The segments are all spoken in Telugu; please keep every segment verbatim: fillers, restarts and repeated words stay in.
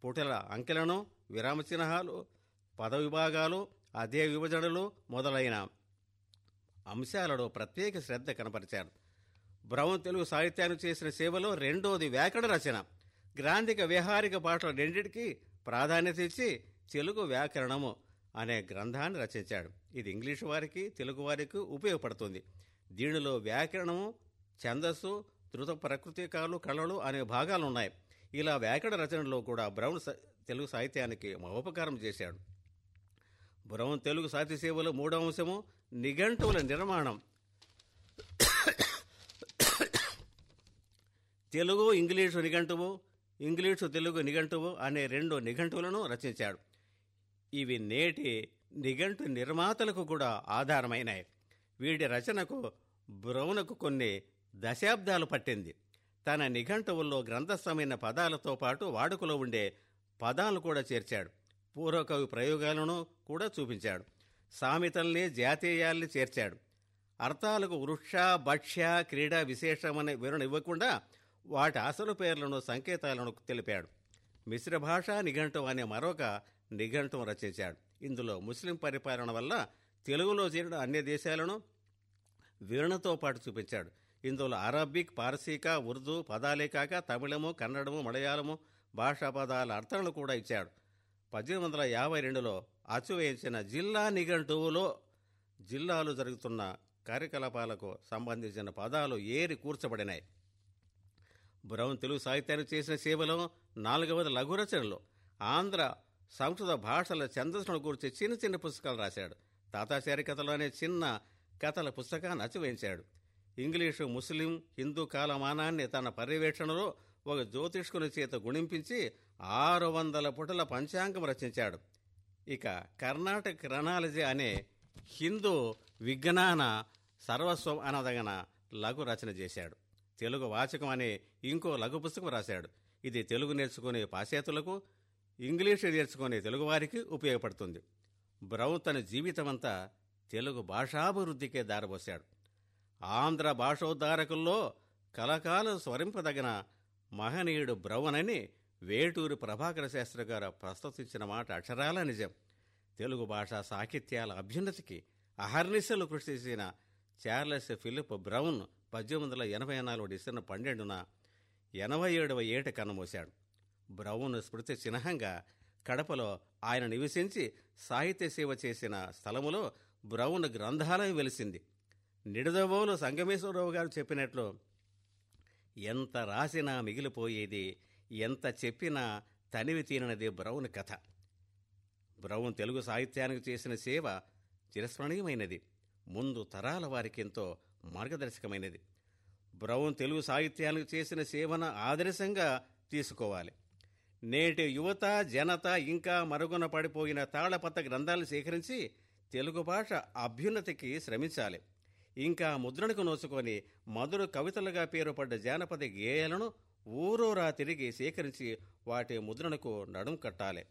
పుటల అంకెలను, విరామ చిహ్నాలు, పద విభాగాలు, అదే విభజనలు మొదలైన అంశాలలో ప్రత్యేక శ్రద్ధ కనపరిచారు. బ్రౌన్ తెలుగు సాహిత్యానికి చేసిన సేవలో రెండోది వ్యాకరణ రచన. గ్రాంధిక వ్యవహారిక పాటల రెండింటికి ప్రాధాన్యత ఇచ్చి తెలుగు వ్యాకరణము అనే గ్రంథాన్ని రచించాడు. ఇది ఇంగ్లీషు వారికి, తెలుగు వారికి ఉపయోగపడుతుంది. దీనిలో వ్యాకరణము, ఛందస్సు, ధృత ప్రకృతికాలు, కళలు అనే భాగాలు ఉన్నాయి. ఇలా వ్యాకరణ రచనలో కూడా బ్రౌన్ తెలుగు సాహిత్యానికి మహోపకారం చేశాడు. బ్రౌన్ తెలుగు సాహిత్య సేవలో మూడవ అంశము నిఘంటువుల నిర్మాణం. తెలుగు ఇంగ్లీషు నిఘంటువు, ఇంగ్లీషు తెలుగు నిఘంటువు అనే రెండు నిఘంటువులను రచించాడు. ఇవి నేటి నిఘంటు నిర్మాతలకు కూడా ఆధారమైనాయి. వీటి రచనకు బ్రౌన్కు కొన్ని దశాబ్దాలు పట్టింది. తన నిఘంటువుల్లో గ్రంథస్థమైన పదాలతో పాటు వాడుకలో ఉండే పదాలను కూడా చేర్చాడు. పూర్వకవి ప్రయోగాలను కూడా చూపించాడు. సామెతల్ని, జాతీయాల్ని చేర్చాడు. అర్థాలకు వృక్ష, భక్ష్య, క్రీడా విశేషమనే వివరణ ఇవ్వకుండా వాటి అసలు పేర్లను, సంకేతాలను తెలిపాడు. మిశ్ర భాషా నిఘంటువు అనే మరొక నిఘంటువు రచించాడు. ఇందులో ముస్లిం పరిపాలన వల్ల తెలుగులో చేరిన అన్య దేశాలను వివరణతో పాటు చూపించాడు. ఇందులో అరబిక్, పార్సీక, ఉర్దూ పదాలే కాక తమిళము, కన్నడము, మలయాళము భాషా పదాల అర్థాలను కూడా ఇచ్చాడు. పద్దెనిమిది వందల యాభై రెండులో అచ్చువేయించిన జిల్లా నిఘంటువులో జిల్లాలు జరుగుతున్న కార్యకలాపాలకు సంబంధించిన పదాలు ఏరి కూర్చబడినాయి. బ్రౌన్ తెలుగు సాహిత్యానికి చేసిన సేవలో నాలుగవది లఘు రచనలు. ఆంధ్ర సంస్కృత భాషల ఛందస్సును గురించి చిన్న చిన్న పుస్తకాలు రాశాడు. తాతాచారి కథలు అనే చిన్న కథల పుస్తకాన్ని అచ్చువేయించాడు. ఇంగ్లీషు, ముస్లిం, హిందూ కాలమానాన్ని తన పర్యవేక్షణలో ఒక జ్యోతిష్కుని చేత గుణింపించి ఆరు వందల పుటల పంచాంగం రచించాడు. ఇక కర్ణాటక క్రనాలజీ అనే హిందూ విజ్ఞాన సర్వస్వం అనదగిన లఘు రచన చేశాడు. తెలుగు వాచకం అనే ఇంకో లఘు పుస్తకం రాశాడు. ఇది తెలుగు నేర్చుకునే పాశ్చాత్యులకు, ఇంగ్లీషు నేర్చుకునే తెలుగువారికి ఉపయోగపడుతుంది. బ్రౌన్ తన జీవితమంతా తెలుగు భాషాభివృద్ధికే దారబోశాడు. ఆంధ్ర భాషోద్ధారకుల్లో కలకాలం స్మరింపదగిన మహనీయుడు బ్రౌన్ అని వేటూరి ప్రభాకర శాస్త్రి గారు ప్రస్తుతించిన మాట అక్షరాల నిజం. తెలుగు భాషా సాహిత్యాల అభ్యున్నతికి అహర్నిశలు కృషి చేసిన చార్లెస్ ఫిలిప్ బ్రౌన్ పద్దెనిమిది వందల ఎనభై నాలుగు డిసెంబర్ పన్నెండున ఎనభై ఏడవ ఏట కన్నుమూశాడు. బ్రౌన్ స్మృతి చిహ్నంగా కడపలో ఆయన నివసించి సాహిత్య సేవ చేసిన స్థలములో బ్రౌన్ గ్రంథాలయం వెలిసింది. నిడదవోలు సంగమేశ్వరరావు గారు చెప్పినట్లు, ఎంత రాసినా మిగిలిపోయేది, ఎంత చెప్పినా తనివి తీరనిది బ్రౌన్ కథ. బ్రౌన్ తెలుగు సాహిత్యానికి చేసిన సేవ చిరస్మరణీయమైనది. ముందు తరాల వారికి ఎంతో మార్గదర్శకమైనది. బ్రౌన్ తెలుగు సాహిత్యానికి చేసిన సేవను ఆదర్శంగా తీసుకోవాలి. నేటి యువత, జనత ఇంకా మరుగున పడిపోయిన తాళపత్ర గ్రంథాలను సేకరించి తెలుగు భాష అభ్యున్నతికి శ్రమించాలి. ఇంకా ముద్రణకు నోచుకొని మధుర కవితలుగా పేరుపడ్డ జానపద గేయాలను ఊరూరా తిరిగి సేకరించి వాటి ముద్రణకు నడుం కట్టాలి.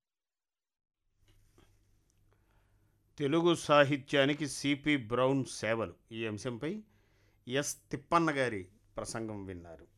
తెలుగు సాహిత్యానికి సిపి బ్రౌన్ సేవలు ఈ అంశంపై ఎస్ తిప్పన్న గారి ప్రసంగం విన్నారు.